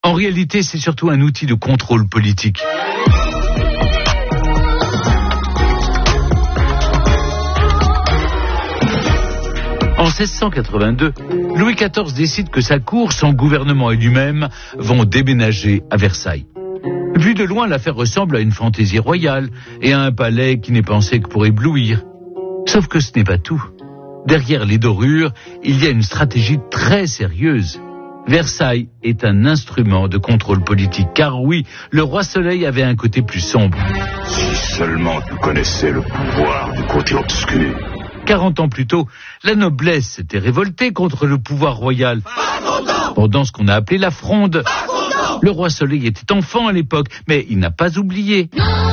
En réalité, c'est surtout un outil de contrôle politique. En 1682, Louis XIV décide que sa cour, son gouvernement et lui-même vont déménager à Versailles. Vu de loin, l'affaire ressemble à une fantaisie royale et à un palais qui n'est pensé que pour éblouir. Sauf que ce n'est pas tout. Derrière les dorures, il y a une stratégie très sérieuse. Versailles est un instrument de contrôle politique, car oui, le roi Soleil avait un côté plus sombre. Si seulement tu connaissais le pouvoir du côté obscur. 40 ans plus tôt, la noblesse s'était révoltée contre le pouvoir royal. Pendant ce qu'on a appelé la Fronde. Le roi Soleil était enfant à l'époque, mais il n'a pas oublié.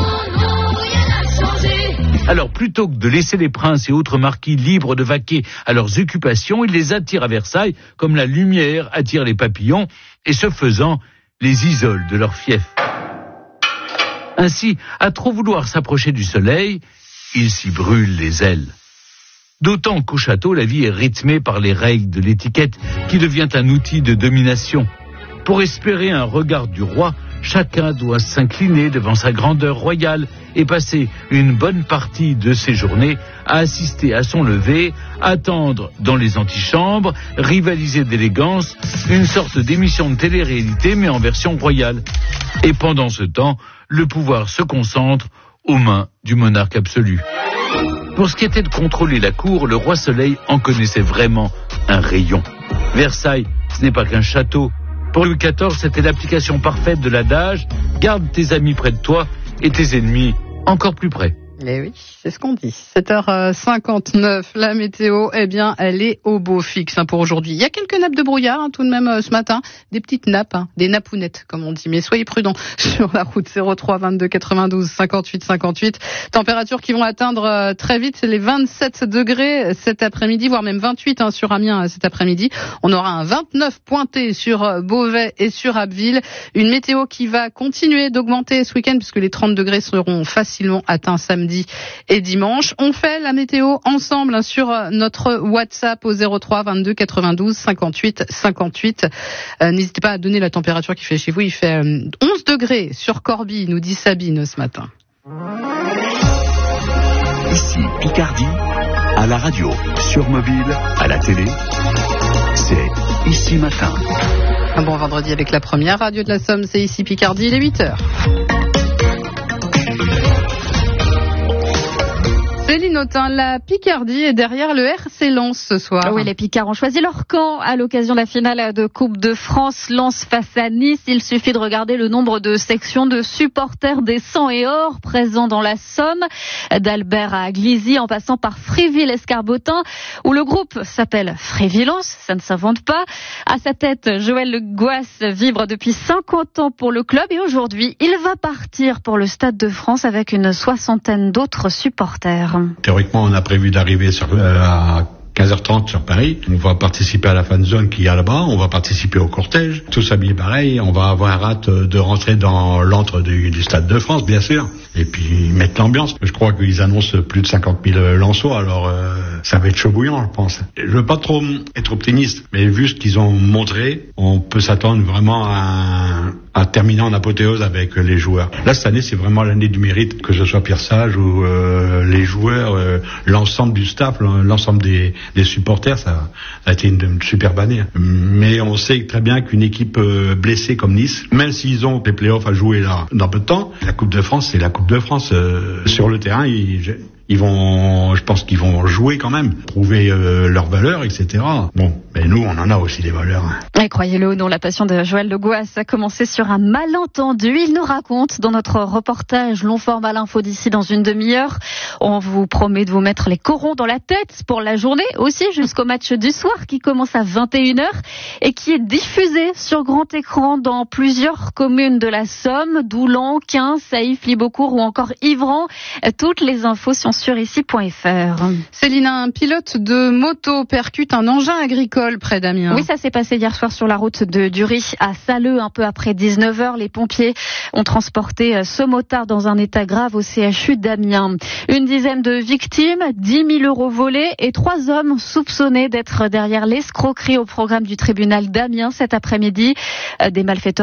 Alors, plutôt que de laisser les princes et autres marquis libres de vaquer à leurs occupations, il les attire à Versailles comme la lumière attire les papillons, et ce faisant, les isole de leur fief. Ainsi, à trop vouloir s'approcher du soleil, il s'y brûle les ailes. D'autant qu'au château, la vie est rythmée par les règles de l'étiquette qui devient un outil de domination. Pour espérer un regard du roi, chacun doit s'incliner devant sa grandeur royale et passer une bonne partie de ses journées à assister à son lever, attendre dans les antichambres, rivaliser d'élégance, une sorte d'émission de télé-réalité mais en version royale. Et pendant ce temps, le pouvoir se concentre aux mains du monarque absolu. Pour ce qui était de contrôler la cour, le roi Soleil en connaissait vraiment un rayon. Versailles, ce n'est pas qu'un château. Pour Louis XIV, c'était l'application parfaite de l'adage « Garde tes amis près de toi et tes ennemis encore plus près ». Eh oui, c'est ce qu'on dit. 7h59, la météo, eh bien, elle est au beau fixe pour aujourd'hui. Il y a quelques nappes de brouillard tout de même ce matin, des petites nappes, des nappounettes comme on dit, mais soyez prudents sur la route 03 22 92 58 58. Températures qui vont atteindre très vite les 27 degrés cet après-midi, voire même 28 sur Amiens cet après-midi. On aura un 29 pointé sur Beauvais et sur Abbeville. Une météo qui va continuer d'augmenter ce week-end puisque les 30 degrés seront facilement atteints samedi et dimanche. On fait la météo ensemble sur notre WhatsApp au 03 22 92 58 58. N'hésitez pas à donner la température qu'il fait chez vous. Il fait 11 degrés sur Corbie, nous dit Sabine ce matin. Ici Picardie, à la radio, sur mobile, à la télé, c'est Ici Matin. Un bon vendredi avec la première radio de la Somme, c'est Ici Picardie, il est 8h. Céline Autain, la Picardie est derrière le RC Lens ce soir. Oui, les Picards ont choisi leur camp à l'occasion de la finale de Coupe de France. Lens face à Nice. Il suffit de regarder le nombre de sections de supporters des 100 et or présents dans la Somme, d'Albert à Glizy en passant par Fréville-Escarbotin, où le groupe s'appelle Frévillance, ça ne s'invente pas. À sa tête, Joël Le Gouas vibre depuis 50 ans pour le club et aujourd'hui, il va partir pour le Stade de France avec une soixantaine d'autres supporters. Théoriquement, on a prévu d'arriver à 15h30 sur Paris. On va participer à la fan zone qu'il y a là-bas. On va participer au cortège. Tous habillés pareil. On va avoir hâte de rentrer dans l'antre du Stade de France, bien sûr. Et puis mettre l'ambiance. Je crois qu'ils annoncent plus de 50 000 Lensois. Alors ça va être chaud bouillant, je pense. Je veux pas trop être optimiste, mais vu ce qu'ils ont montré, on peut s'attendre vraiment à terminer en apothéose avec les joueurs. Là, cette année, c'est vraiment l'année du mérite, que ce soit Pierre Sage ou les joueurs, l'ensemble du staff, l'ensemble des supporters, ça a été une superbe année. Mais on sait très bien qu'une équipe blessée comme Nice, même s'ils ont des playoffs à jouer là dans peu de temps, la Coupe de France, c'est la Coupe de France. Sur le terrain, je pense qu'ils vont jouer quand même, prouver leurs valeurs, etc. Bon, mais nous, on en a aussi des valeurs. Et croyez-le ou non, la passion de Joël Le Gouas a commencé sur un malentendu. Il nous raconte dans notre reportage long format l'info d'ici dans une demi-heure. On vous promet de vous mettre les corons dans la tête pour la journée aussi, jusqu'au match du soir qui commence à 21h et qui est diffusé sur grand écran dans plusieurs communes de la Somme, Doulan, Quins, Saïf, Libocourt ou encore Ivran. Toutes les infos sont sur ici.fr. Céline, un pilote de moto percute un engin agricole près d'Amiens. Oui, ça s'est passé hier soir sur la route de Dury à Salleux, un peu après 19h. Les pompiers ont transporté ce motard dans un état grave au CHU d'Amiens. Une dizaine de victimes, 10 000 euros volés et 3 hommes soupçonnés d'être derrière l'escroquerie au programme du tribunal d'Amiens cet après-midi. Des malfaiteurs